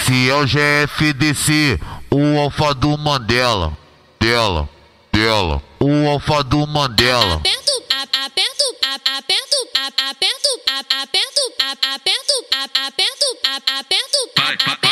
Esse é o GFDC, o alfa do Mandela. Dela, o alfa do Mandela. Aperto, aperto, aperto, aperto, aperto, aperto, aperto, aperto, aperto, aperto.